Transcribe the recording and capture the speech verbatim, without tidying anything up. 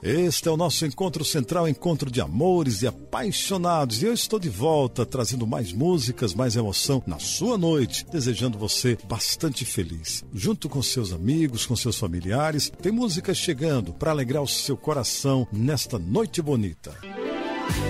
Este é o nosso encontro central, encontro de amores e apaixonados. E eu estou de volta, trazendo mais músicas, mais emoção na sua noite, desejando você bastante feliz. Junto com seus amigos, com seus familiares, tem músicas chegando para alegrar o seu coração nesta noite bonita.